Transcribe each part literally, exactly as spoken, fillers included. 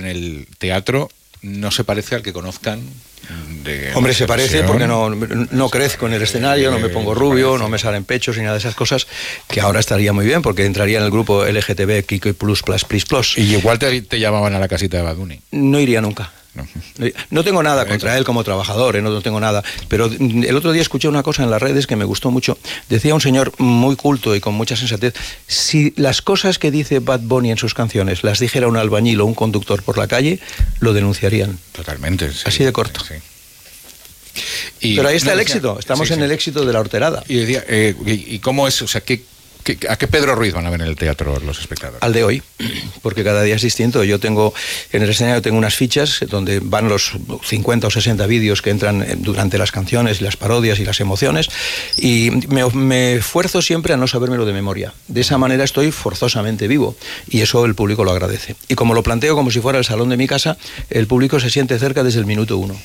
en el teatro no se parece al que conozcan de... Hombre, se parece porque no, no crezco en el escenario, no me pongo rubio, no me salen pechos ni nada de esas cosas, que ahora estaría muy bien porque entraría en el grupo L G T B Kiko Plus Plus Plus Plus. Y igual te, te llamaban a la casita de Baduni. No iría nunca. No. no tengo nada contra él como trabajador, ¿eh? no, no tengo nada, pero el otro día escuché una cosa en las redes que me gustó mucho. Decía un señor muy culto y con mucha sensatez: si las cosas que dice Bad Bunny en sus canciones las dijera un albañil o un conductor por la calle, lo denunciarían. Totalmente, sí. Así de corto. Sí. Y, pero ahí está no, el éxito, estamos sí, en sí. el éxito de la horterada. Y, decía, eh, y, y cómo es, o sea, ¿qué, qué, ¿a qué Pedro Ruiz van a ver en el teatro los espectadores? Al de hoy, porque cada día es distinto. Yo tengo, en el escenario tengo unas fichas donde van los cincuenta o sesenta vídeos que entran durante las canciones, y las parodias y las emociones, y me, me esfuerzo siempre a no sabérmelo de memoria. De esa manera estoy forzosamente vivo, y eso el público lo agradece. Y como lo planteo como si fuera el salón de mi casa, el público se siente cerca desde el minuto uno.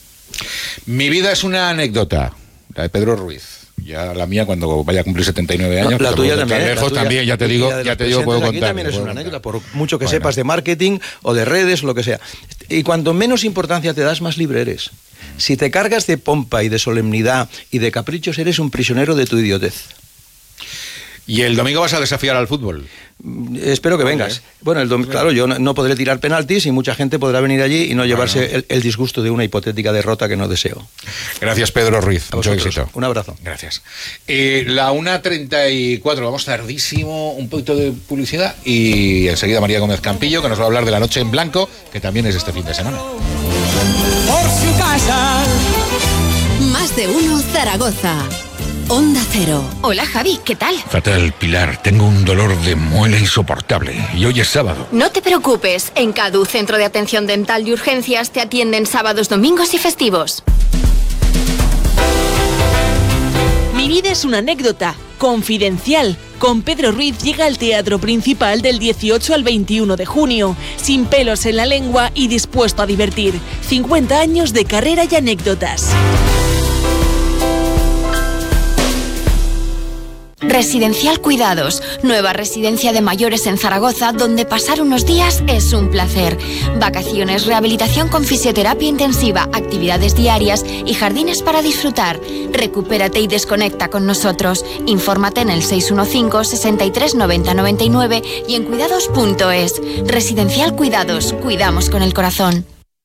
Mi vida es una anécdota, la de Pedro Ruiz. Ya la mía cuando vaya a cumplir setenta y nueve años. No, la tuya también. Lejos, la tuya, también, ya te digo, ya te digo, puedo aquí contar. También es puedo una contar. anécdota, por mucho que bueno. sepas de marketing o de redes o lo que sea. Y cuanto menos importancia te das, más libre eres. Si te cargas de pompa y de solemnidad y de caprichos, eres un prisionero de tu idiotez. ¿Y el domingo vas a desafiar al fútbol? Espero que vengas. Bueno, el dom- claro, yo no, no podré tirar penaltis y mucha gente podrá venir allí y no llevarse bueno. el, el disgusto de una hipotética derrota que no deseo. Gracias, Pedro Ruiz. A Mucho vosotros. éxito. Un abrazo. Gracias. Eh, la una treinta y cuatro, vamos tardísimo, un poquito de publicidad y enseguida María Gómez Campillo, que nos va a hablar de La Noche en Blanco, que también es este fin de semana. Por su casa. Más de uno Zaragoza. Onda Cero. Hola Javi, ¿qué tal? Fatal, Pilar. Tengo un dolor de muela insoportable. Y hoy es sábado. No te preocupes. En CADU, Centro de Atención Dental y Urgencias, te atienden sábados, domingos y festivos. Mi vida es una anécdota. Confidencial. Con Pedro Ruiz llega al Teatro Principal del dieciocho al veintiuno de junio. Sin pelos en la lengua y dispuesto a divertir. cincuenta años de carrera y anécdotas. Residencial Cuidados, nueva residencia de mayores en Zaragoza, donde pasar unos días es un placer. Vacaciones, rehabilitación con fisioterapia intensiva, actividades diarias y jardines para disfrutar. Recupérate y desconecta con nosotros. Infórmate en el seis uno cinco, sesenta y tres, noventa, noventa y nueve y en cuidados punto es. Residencial Cuidados, cuidamos con el corazón.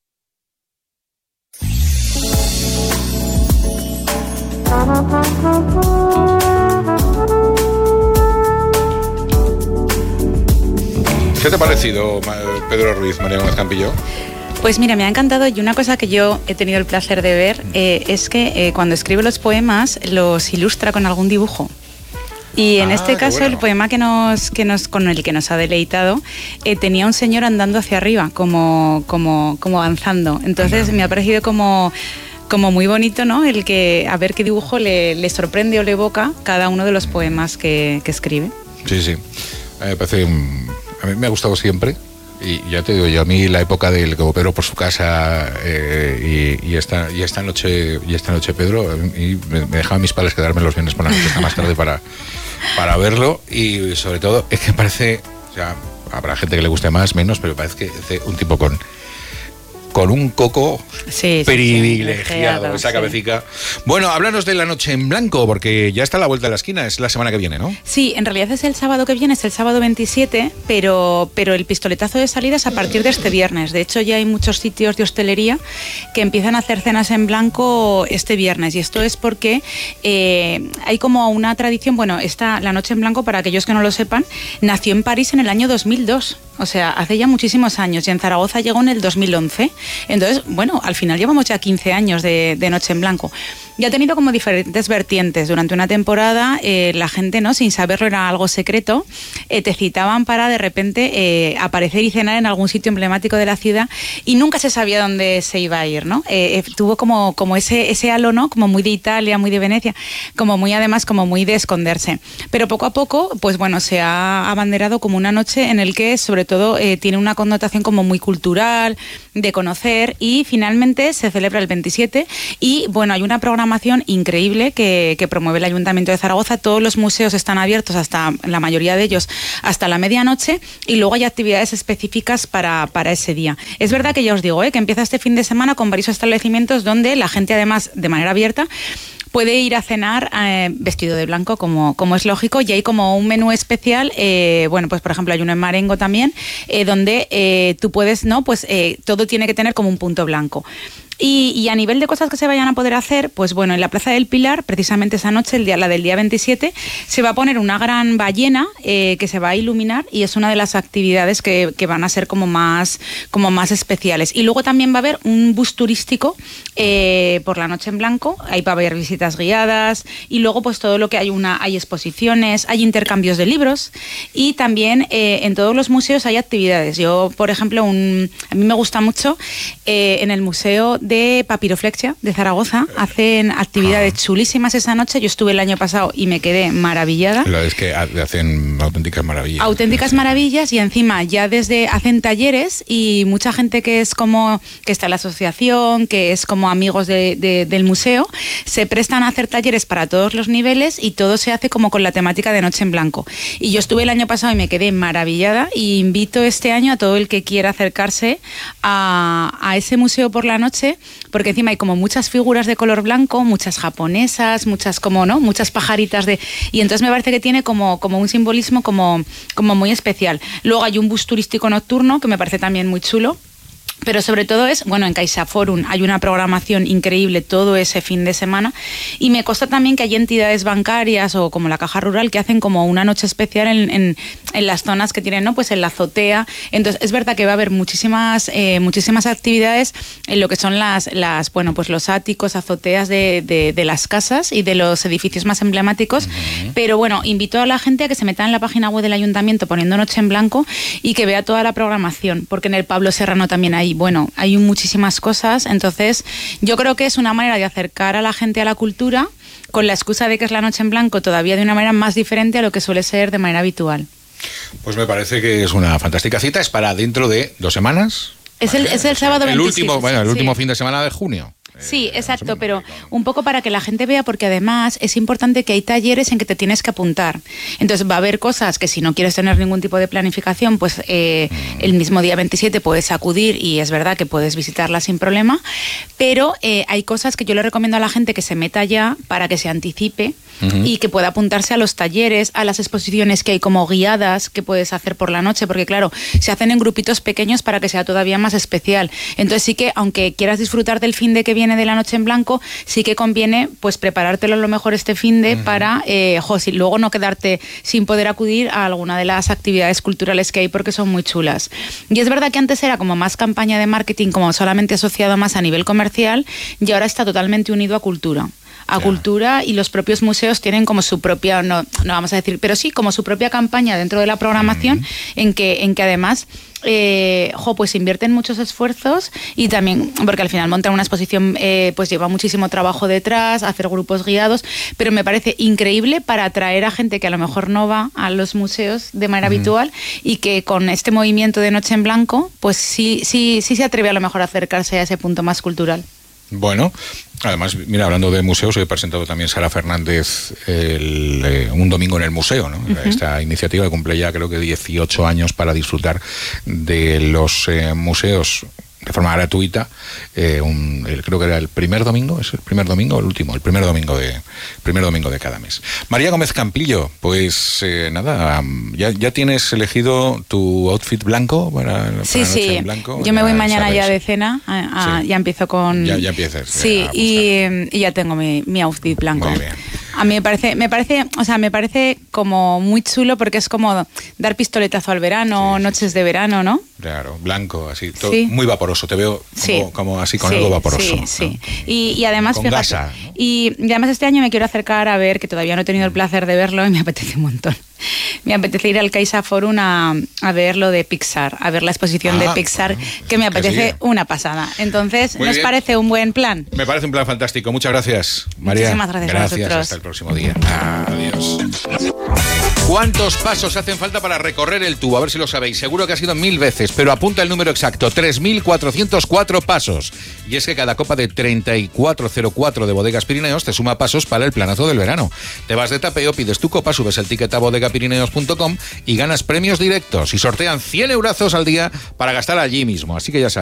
¿Qué te ha parecido, Pedro Ruiz, María Gómez Campillo? Pues mira, me ha encantado, y una cosa que yo he tenido el placer de ver eh, es que eh, cuando escribe los poemas los ilustra con algún dibujo. Y en ah, este caso bueno. El poema que nos, que nos, con el que nos ha deleitado eh, tenía un señor andando hacia arriba, como, como, como avanzando. Entonces me ha parecido como... como muy bonito, ¿no? El que a ver qué dibujo le, le sorprende o le evoca cada uno de los poemas que, que escribe. Sí, sí. A mí me parece... A mí me ha gustado siempre. Y ya te digo, yo a mí la época del como Pedro por su casa eh, y, y, esta, y esta noche y esta noche Pedro, y me, me dejaban mis padres quedarme los viernes por la noche hasta más tarde para, para verlo. Y sobre todo, es que parece... O sea, habrá gente que le guste más, menos, pero parece que es un tipo con... con un coco sí, privilegiado, sí, esa sí. cabecita. Bueno, háblanos de La Noche en Blanco, porque ya está a la vuelta de la esquina, es la semana que viene, ¿no? Sí, en realidad es el sábado que viene, es el sábado veintisiete, pero, pero el pistoletazo de salida es a partir de este viernes. De hecho, ya hay muchos sitios de hostelería que empiezan a hacer cenas en blanco este viernes, y esto es porque eh, hay como una tradición, bueno, esta, La Noche en Blanco, para aquellos que no lo sepan, nació en París en el año dos mil dos. O sea, hace ya muchísimos años, y en Zaragoza llegó en el dos mil once. Entonces, bueno, al final llevamos ya quince años de, de Noche en Blanco. Y ha tenido como diferentes vertientes. Durante una temporada eh, la gente, ¿no?, sin saberlo, era algo secreto, eh, te citaban para de repente eh, aparecer y cenar en algún sitio emblemático de la ciudad, y nunca se sabía dónde se iba a ir, ¿no? Eh, eh, tuvo como, como ese, ese halo, ¿no?, como muy de Italia, muy de Venecia, como muy, además, como muy de esconderse. Pero poco a poco, pues bueno, se ha abanderado como una noche en el que, sobre sobre todo eh, tiene una connotación como muy cultural, de conocer, y finalmente se celebra el veintisiete y bueno, hay una programación increíble que, que promueve el Ayuntamiento de Zaragoza. Todos los museos están abiertos, hasta la mayoría de ellos, hasta la medianoche, y luego hay actividades específicas para, para ese día. Es verdad que ya os digo, eh, que empieza este fin de semana con varios establecimientos donde la gente, además, de manera abierta, puede ir a cenar eh, vestido de blanco, como, como es lógico, y hay como un menú especial, eh, bueno, pues por ejemplo hay uno en Marengo también, eh, donde eh, tú puedes, ¿no? Pues eh, todo tiene que tener como un punto blanco. Y, y a nivel de cosas que se vayan a poder hacer, pues bueno, en la Plaza del Pilar, precisamente esa noche, el día, la del día veintisiete, se va a poner una gran ballena eh, que se va a iluminar, y es una de las actividades que, que van a ser como más, como más especiales. Y luego también va a haber un bus turístico eh, por la noche en blanco, ahí va a haber visitas guiadas, y luego pues todo lo que hay, una, hay exposiciones, hay intercambios de libros, y también eh, en todos los museos hay actividades. Yo, por ejemplo, un, a mí me gusta mucho eh, en el museo de Papiroflexia de Zaragoza, hacen actividades ah. chulísimas esa noche. Yo estuve el año pasado y me quedé maravillada. La verdad es que hacen auténticas maravillas. Auténticas sí. maravillas, y encima ya desde hacen talleres, y mucha gente que es como, que está en la asociación, que es como amigos de, de, del museo, se prestan a hacer talleres para todos los niveles, y todo se hace como con la temática de Noche en Blanco. Y yo estuve el año pasado y me quedé maravillada, y invito este año a todo el que quiera acercarse a, a ese museo por la noche, porque encima hay como muchas figuras de color blanco, muchas japonesas, muchas como, ¿no? Muchas pajaritas de... Y entonces me parece que tiene como, como un simbolismo como, como muy especial. Luego hay un bus turístico nocturno que me parece también muy chulo. Pero sobre todo es, bueno, en CaixaForum hay una programación increíble todo ese fin de semana, y me consta también que hay entidades bancarias o como la Caja Rural que hacen como una noche especial en, en, en las zonas que tienen, ¿no? Pues en la azotea. Entonces es verdad que va a haber muchísimas eh, muchísimas actividades en lo que son las, las bueno, pues los áticos, azoteas de, de, de las casas y de los edificios más emblemáticos. Uh-huh. Pero bueno, invito a la gente a que se meta en la página web del Ayuntamiento poniendo Noche en Blanco y que vea toda la programación, porque en el Pablo Serrano también hay, bueno, hay muchísimas cosas. Entonces yo creo que es una manera de acercar a la gente a la cultura, con la excusa de que es la Noche en Blanco, todavía de una manera más diferente a lo que suele ser de manera habitual. Pues me parece que es una fantástica cita. Es para dentro de dos semanas. Es el, es el sábado el veintisiete. Último, bueno, el sí. último fin de semana de junio. Sí, exacto, pero un poco para que la gente vea, porque además es importante que hay talleres en que te tienes que apuntar. Entonces va a haber cosas que si no quieres tener ningún tipo de planificación, pues eh, el mismo día veintisiete puedes acudir, y es verdad que puedes visitarla sin problema, pero eh, hay cosas que yo le recomiendo a la gente que se meta ya para que se anticipe uh-huh. y que pueda apuntarse a los talleres, a las exposiciones que hay como guiadas que puedes hacer por la noche, porque claro, se hacen en grupitos pequeños para que sea todavía más especial. Entonces sí que, aunque quieras disfrutar del fin de que viene de la Noche en Blanco, sí que conviene pues preparártelo lo mejor este fin de uh-huh. para eh, jo, si luego no quedarte sin poder acudir a alguna de las actividades culturales que hay, porque son muy chulas. Y es verdad que antes era como más campaña de marketing, como solamente asociado más a nivel comercial, y ahora está totalmente unido a cultura. a claro. cultura, y los propios museos tienen como su propia, no, no vamos a decir, pero sí como su propia campaña dentro de la programación, uh-huh. en que en que además eh, jo, pues invierten muchos esfuerzos, y también porque al final montar una exposición eh, pues lleva muchísimo trabajo detrás, hacer grupos guiados, pero me parece increíble para atraer a gente que a lo mejor no va a los museos de manera uh-huh. habitual, y que con este movimiento de Noche en Blanco pues sí, sí, sí se atreve a lo mejor a acercarse a ese punto más cultural. Bueno, además, mira, hablando de museos, he presentado también Sara Fernández el, eh, un domingo en el museo, ¿no? Uh-huh. Esta iniciativa que cumple ya creo que dieciocho años para disfrutar de los eh, museos de forma gratuita. Eh, un, el, creo que era el primer domingo, ¿es el primer domingo o el último? El primer domingo de primer domingo de cada mes. María Gómez Campillo, pues eh, nada, um, ya, ya tienes elegido tu outfit blanco para, para sí, la noche sí. en blanco. Yo me voy mañana sabes. ya de cena, a, a, sí. ya empiezo con... Ya, ya empiezas. Sí, y, y ya tengo mi, mi outfit blanco. Muy bien. A mí me parece, me parece, o sea, me parece como muy chulo, porque es como dar pistoletazo al verano, sí, noches sí. de verano, ¿no? Claro, blanco, así, todo sí. muy vaporoso. Te veo como, sí. como así con sí, algo vaporoso. Sí, ¿no? sí. Y, y además, con fíjate, gasa, ¿no? y, y además este año me quiero acercar a ver, que todavía no he tenido el placer de verlo y me apetece un montón. Me apetece ir al CaixaForum a, a ver lo de Pixar, a ver la exposición ah, de Pixar, bueno, que me apetece que una pasada. Entonces, ¿nos parece un buen plan? Me parece un plan fantástico. Muchas gracias, María. Muchísimas gracias, gracias. a vosotros. Hasta el próximo día. Adiós. ¿Cuántos pasos hacen falta para recorrer el tubo? A ver si lo sabéis. Seguro que ha sido mil veces, pero apunta el número exacto, tres mil cuatrocientos cuatro pasos. Y es que cada copa de treinta y cuatro cero cuatro de Bodegas Pirineos te suma pasos para el planazo del verano. Te vas de tapeo, pides tu copa, subes el ticket a bodegapirineos punto com y ganas premios directos. Y sortean cien eurazos al día para gastar allí mismo. Así que ya sabes.